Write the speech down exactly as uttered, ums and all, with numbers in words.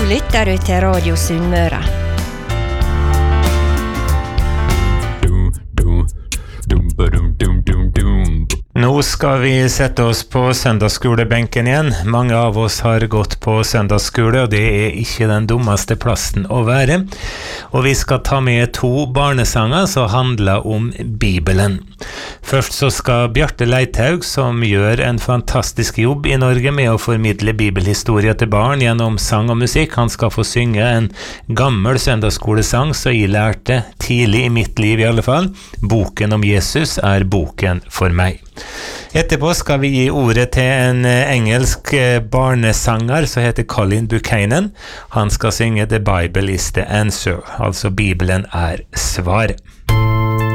lytter du til Radio Sunnmøre. Nå skal vi sette oss på søndagsskolebenken igjen. Mange av oss har gått på søndagsskole, og det er ikke den dummeste plassen å være. Og vi skal ta med to barnesanger som handler om Bibelen. Først så skal Bjarte Leithaug, som gjør en fantastisk jobb i Norge med å formidle bibelhistorie til barn gjennom sang og musikk. Han skal få synge en gammel søndagsskolesang som jeg lærte tidlig i mitt liv i alle fall. Boken om Jesus er boken for meg. Etterpå skal vi gi ordet til en engelsk barnesanger som heter Colin Buchanan. Han skal synge The Bible is the Answer, altså Bibelen er svar.